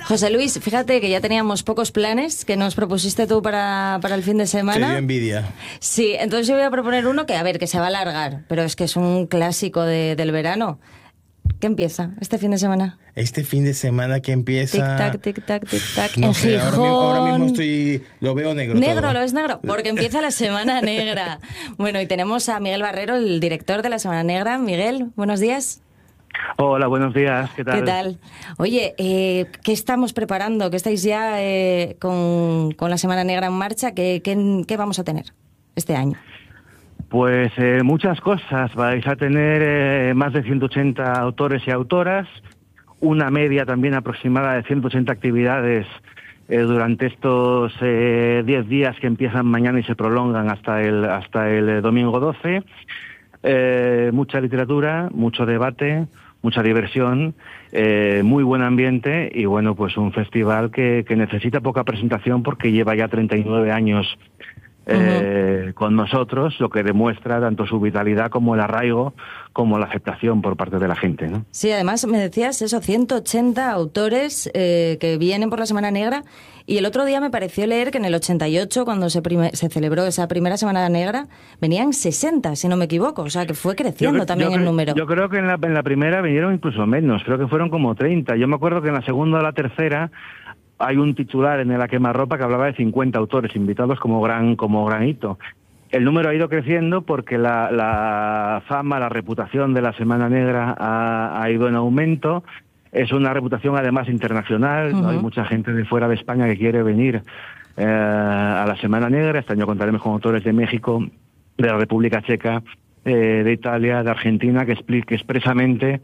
José Luis, fíjate que ya teníamos pocos planes que nos propusiste tú para el fin de semana. Te dio envidia. Sí, entonces yo voy a proponer uno que, a ver, que se va a alargar, pero es que es un clásico del verano. ¿Qué empieza este fin de semana? Este fin de semana que empieza... Tic-tac, tic-tac, tic-tac. No En sé, Gijón. ahora mismo lo veo negro. Negro, todo. lo ves negro, porque empieza la Semana Negra. Bueno, y tenemos a Miguel Barrero, el director de la Semana Negra. Miguel, buenos días. Hola, buenos días. ¿Qué tal? ¿Qué tal? Oye, ¿qué estamos preparando? ¿Qué estáis ya con la Semana Negra en marcha? ¿Qué vamos a tener este año? Pues muchas cosas. Vais a tener más de 180 autores y autoras, una media también aproximada de 180 actividades durante estos 10 días que empiezan mañana y se prolongan hasta el domingo 12. Mucha literatura, mucho debate, mucha diversión, muy buen ambiente y bueno, pues un festival que necesita poca presentación porque lleva ya 39 años con nosotros, lo que demuestra tanto su vitalidad como el arraigo, como la aceptación por parte de la gente, ¿no? Sí, además me decías eso, 180 autores que vienen por la Semana Negra, y el otro día me pareció leer que en el 88, cuando se celebró esa primera Semana Negra, venían 60, si no me equivoco, o sea que fue creciendo también el número. Yo creo que en la primera vinieron incluso menos, creo que fueron como 30. Yo me acuerdo que en la segunda o la tercera hay un titular en La Quemarropa que hablaba de 50 autores invitados como gran hito. El número ha ido creciendo porque la fama, la reputación de la Semana Negra ha ido en aumento. Es una reputación además internacional, ¿no? Hay mucha gente de fuera de España que quiere venir a la Semana Negra. Este año contaremos con autores de México, de la República Checa, de Italia, de Argentina, que expresamente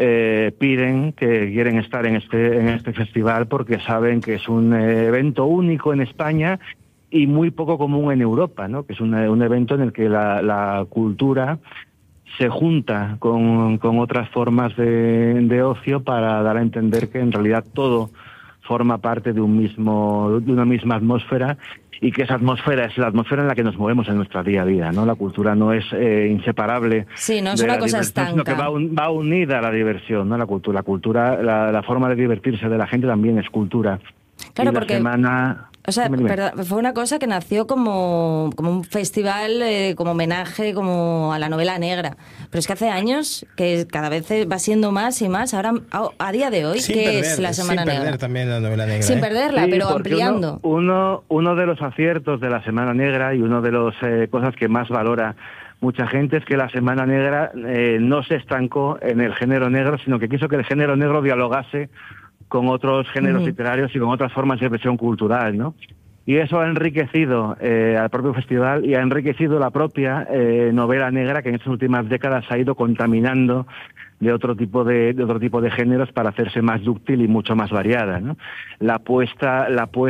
piden que quieren estar en este festival porque saben que es un evento único en España y muy poco común en Europa, ¿no? Que es un evento en el que la cultura se junta con otras formas de ocio para dar a entender que en realidad todo forma parte de una misma atmósfera, y que esa atmósfera es la atmósfera en la que nos movemos en nuestra día a día, ¿no? La cultura no es inseparable. Sí, no es una cosa estanca, sino que va unida a la diversión, ¿no? La cultura, la forma de divertirse de la gente también es cultura. Claro, y porque... semana... O sea, perdón, fue una cosa que nació como un festival, como homenaje como a la novela negra. Pero es que hace años que cada vez va siendo más y más. Ahora, a día de hoy, ¿qué es la Semana Negra? Sin perder también la novela negra. Sin perderla, sí, pero ampliando. Uno de los aciertos de la Semana Negra y uno de las cosas que más valora mucha gente es que la Semana Negra no se estancó en el género negro, sino que quiso que el género negro dialogase con otros géneros literarios y con otras formas de expresión cultural, ¿no? Y eso ha enriquecido al propio festival y ha enriquecido la propia novela negra, que en estas últimas décadas ha ido contaminando de otro tipo de géneros para hacerse más dúctil y mucho más variada, ¿no? La apuesta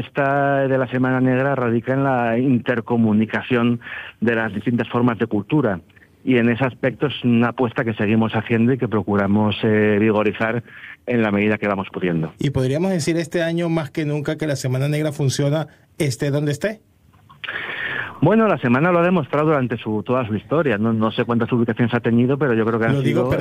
de la Semana Negra radica en la intercomunicación de las distintas formas de cultura. Y en ese aspecto es una apuesta que seguimos haciendo y que procuramos vigorizar en la medida que vamos pudiendo. Y podríamos decir este año más que nunca que la Semana Negra funciona esté donde esté. Bueno, la semana lo ha demostrado durante toda su historia. No sé cuántas ubicaciones ha tenido, pero yo creo que lo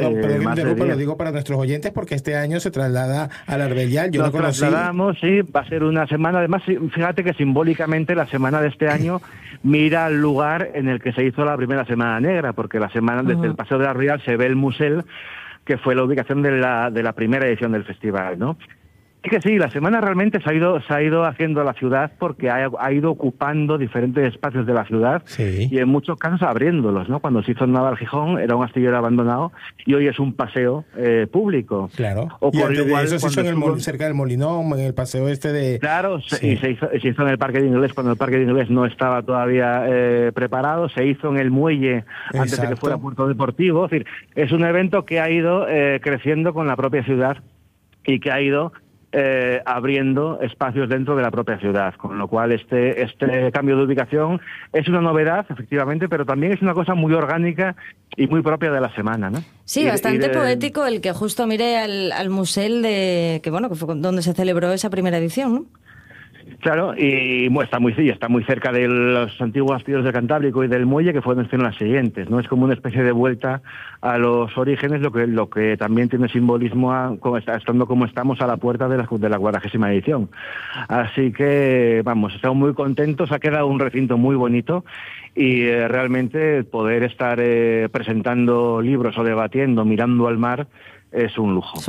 digo para nuestros oyentes porque este año se traslada al Arbelial. Yo Nos no conocí. trasladamos, sí, va a ser una semana. Además, fíjate que simbólicamente la semana de este año mira al lugar en el que se hizo la primera Semana Negra, porque la semana desde el Paseo de la Rial se ve el Musel, que fue la ubicación de la primera edición del festival, ¿no? Es que sí, la semana realmente se ha ido haciendo la ciudad porque ha ido ocupando diferentes espacios de la ciudad, sí, y en muchos casos abriéndolos, ¿no? Cuando se hizo Naval Gijón era un astillero abandonado y hoy es un paseo público. Claro. Ocurrió y igual eso se hizo cerca del Molinón, en el paseo de... Claro, sí, y se hizo en el Parque de Inglés cuando el Parque de Inglés no estaba todavía preparado, se hizo en el muelle antes de que fuera puerto deportivo. Es decir, es un evento que ha ido creciendo con la propia ciudad y que ha ido abriendo espacios dentro de la propia ciudad, con lo cual este cambio de ubicación es una novedad, efectivamente, pero también es una cosa muy orgánica y muy propia de la semana, ¿no? Sí, bastante poético el que justo mire al Musel que fue donde se celebró esa primera edición, ¿no? Claro, y está muy cerca de los antiguos astilleros del Cantábrico y del muelle, que fueron las siguientes, ¿no? Es como una especie de vuelta a los orígenes, lo que también tiene simbolismo estando como estamos a la puerta de la 40ª edición. Así que, vamos, estamos muy contentos, ha quedado un recinto muy bonito y realmente poder estar presentando libros o debatiendo, mirando al mar, es un lujo.